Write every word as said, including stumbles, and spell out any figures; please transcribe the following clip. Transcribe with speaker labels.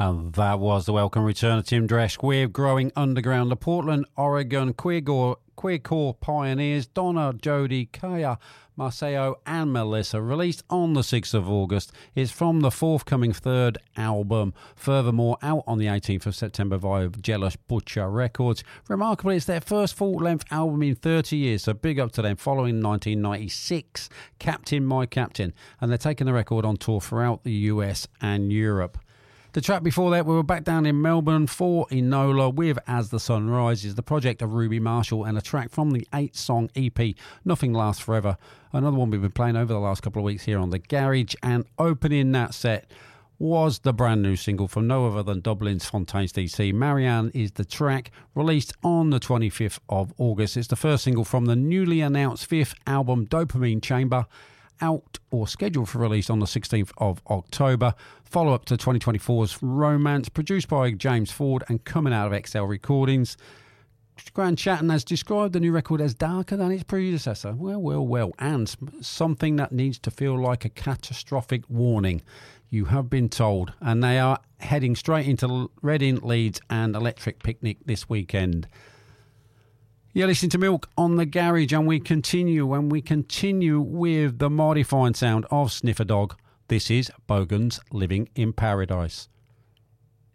Speaker 1: And that was the welcome return of Tim Dresch with Growing Underground. The Portland, Oregon queercore, queercore pioneers Donna, Jody, Kaya, Marceo and Melissa, released on the sixth of August. It's from the forthcoming third album, Furthermore, out on the eighteenth of September via Jealous Butcher Records. Remarkably, it's their first full-length album in thirty years, so big up to them, following nineteen ninety-six, Captain My Captain, and they're taking the record on tour throughout the U S and Europe. The track before that, we were back down in Melbourne for Enola with As the Sun Rises, the project of Ruby Marshall, and a track from the eight-song E P, Nothing Lasts Forever. Another one we've been playing over the last couple of weeks here on The Garage, and opening that set was the brand new single from no other than Dublin's Fontaines D C. Marianne is the track, released on the twenty-fifth of August. It's the first single from the newly announced fifth album, Dopamine Chamber, out or scheduled for release on the sixteenth of October. Follow-up to twenty twenty-four's Romance, produced by James Ford and coming out of X L Recordings. Grant Chatton has described the new record as darker than its predecessor. Well, well, well, and something that needs to feel like a catastrophic warning. You have been told, and they are heading straight into Reading, Leeds and Electric Picnic this weekend. You're listening to Milk on The Garage, and we continue, and we continue with the mighty fine sound of Sniffer Dog. This is Bogan's Living in Paradise.